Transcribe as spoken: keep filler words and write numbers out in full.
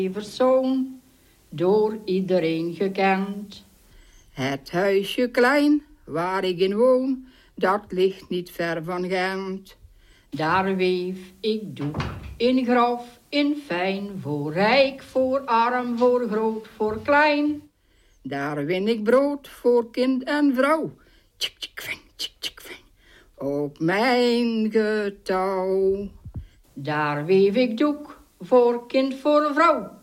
Everszoon, door iedereen gekend. Het huisje klein, waar ik in woon, dat ligt niet ver van Gent. Daar weef ik doek in grof, in fijn, voor rijk, voor arm, voor groot, voor klein. Daar win ik brood voor kind en vrouw. Tjik, tjik, ving, tjik, tjik, ving. Op mijn getouw. Daar weef ik doek voor kind, voor vrouw.